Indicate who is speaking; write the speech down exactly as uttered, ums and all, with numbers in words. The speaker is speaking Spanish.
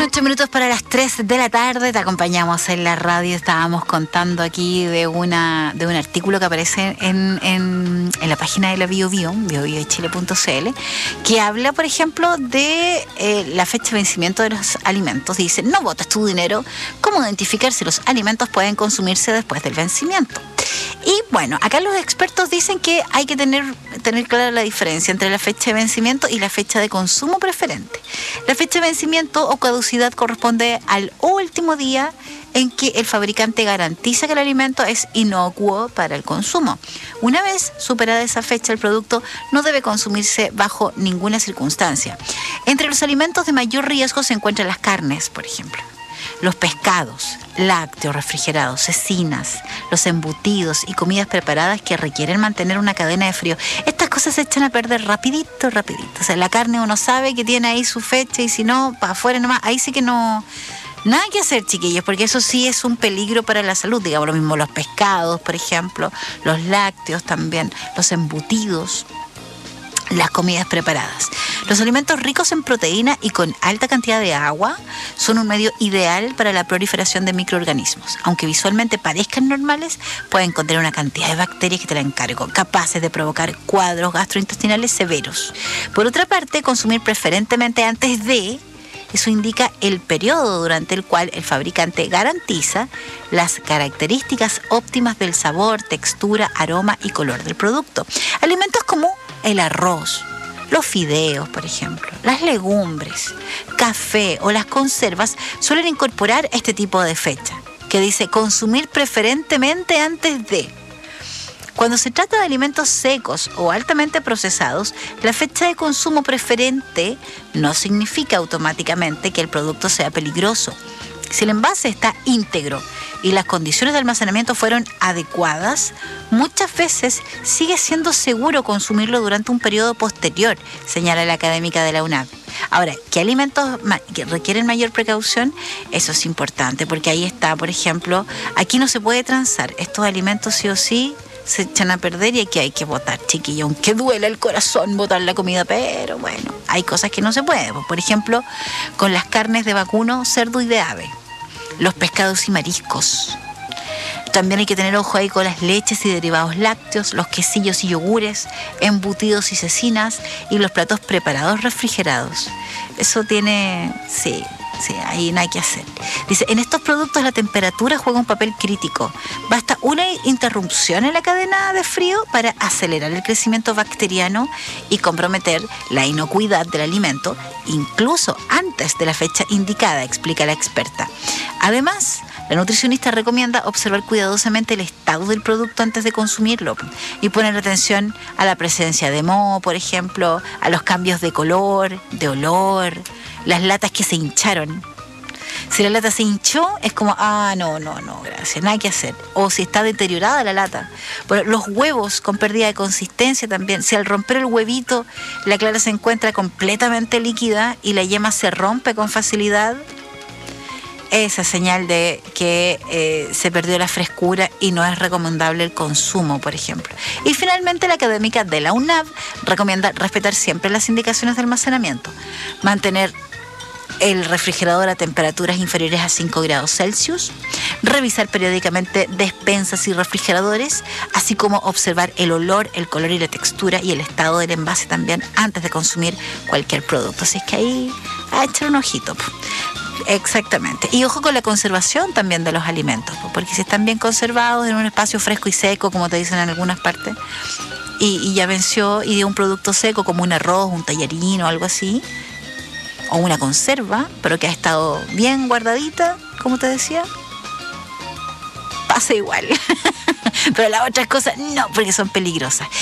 Speaker 1: Ocho minutos para las tres de la tarde, te acompañamos en la radio. Estábamos contando aquí de una de un artículo que aparece en, en, en la página de la Bio Bio, bio bio chile punto c l, que habla, por ejemplo, de eh, la fecha de vencimiento de los alimentos. Dice: no botes tu dinero, ¿cómo identificar si los alimentos pueden consumirse después del vencimiento? Y bueno, acá los expertos dicen que hay que tener, tener clara la diferencia entre la fecha de vencimiento y la fecha de consumo preferente. La fecha de vencimiento o caducidad corresponde al último día en que el fabricante garantiza que el alimento es inocuo para el consumo. Una vez superada esa fecha, el producto no debe consumirse bajo ninguna circunstancia. Entre los alimentos de mayor riesgo se encuentran las carnes, por ejemplo, los pescados, lácteos refrigerados, cecinas, los embutidos y comidas preparadas que requieren mantener una cadena de frío. Estas cosas se echan a perder rapidito, rapidito. O sea, la carne uno sabe que tiene ahí su fecha y si no, para afuera nomás, ahí sí que no... Nada que hacer, chiquillos, porque eso sí es un peligro para la salud. Digamos lo mismo los pescados, por ejemplo, los lácteos también, los embutidos, las comidas preparadas. Los alimentos ricos en proteína y con alta cantidad de agua son un medio ideal para la proliferación de microorganismos. Aunque visualmente parezcan normales, pueden contener una cantidad de bacterias que te la encargo, capaces de provocar cuadros gastrointestinales severos. Por otra parte, consumir preferentemente antes de... Eso indica el periodo durante el cual el fabricante garantiza las características óptimas del sabor, textura, aroma y color del producto. Alimentos como el arroz, los fideos, por ejemplo, las legumbres, café o las conservas suelen incorporar este tipo de fecha, que dice consumir preferentemente antes de. Cuando se trata de alimentos secos o altamente procesados, la fecha de consumo preferente no significa automáticamente que el producto sea peligroso. Si el envase está íntegro y las condiciones de almacenamiento fueron adecuadas, muchas veces sigue siendo seguro consumirlo durante un periodo posterior, señala la académica de la U N A V. Ahora, ¿qué alimentos que requieren mayor precaución? Eso es importante, porque ahí está, por ejemplo, aquí no se puede transar. Estos alimentos sí o sí se echan a perder y aquí hay que botar, chiquillo, aunque duela el corazón botar la comida, pero bueno, hay cosas que no se pueden. Por ejemplo, con las carnes de vacuno, cerdo y de ave, los pescados y mariscos. También hay que tener ojo ahí con las leches y derivados lácteos, los quesillos y yogures, embutidos y cecinas y los platos preparados refrigerados. Eso tiene, sí, sí, ahí nada que hacer. Dice, en estos productos la temperatura juega un papel crítico. Basta una interrupción en la cadena de frío para acelerar el crecimiento bacteriano y comprometer la inocuidad del alimento, incluso antes de la fecha indicada, explica la experta. Además, la nutricionista recomienda observar cuidadosamente el estado del producto antes de consumirlo y poner atención a la presencia de moho, por ejemplo, a los cambios de color, de olor, las latas que se hincharon. Si la lata se hinchó, es como, ah, no, no, no, gracias, nada que hacer. O si está deteriorada la lata. Bueno, los huevos con pérdida de consistencia también. Si al romper el huevito la clara se encuentra completamente líquida y la yema se rompe con facilidad, esa señal de que eh, se perdió la frescura y no es recomendable el consumo, por ejemplo. Y finalmente, la académica de la U N A V recomienda respetar siempre las indicaciones de almacenamiento, mantener el refrigerador a temperaturas inferiores a cinco grados Celsius, revisar periódicamente despensas y refrigeradores, así como observar el olor, el color y la textura y el estado del envase también antes de consumir cualquier producto. Así es que ahí a echar un ojito. Exactamente. Y ojo con la conservación también de los alimentos, porque si están bien conservados en un espacio fresco y seco, como te dicen en algunas partes, y, y ya venció, y de un producto seco como un arroz, un tallarín o algo así, o una conserva, pero que ha estado bien guardadita, como te decía, pasa igual. Pero las otras cosas no, porque son peligrosas.